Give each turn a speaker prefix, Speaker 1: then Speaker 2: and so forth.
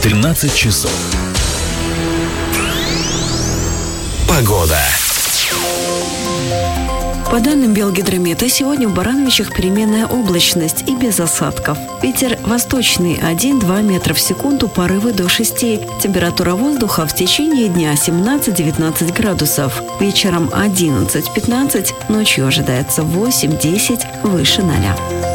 Speaker 1: 13 часов. Погода.
Speaker 2: По данным Белгидромета, сегодня в Барановичах переменная облачность и без осадков. Ветер восточный 1-2 метра в секунду, порывы до 6. Температура воздуха в течение дня 17-19 градусов. Вечером 11-15, ночью ожидается 8-10, выше 0.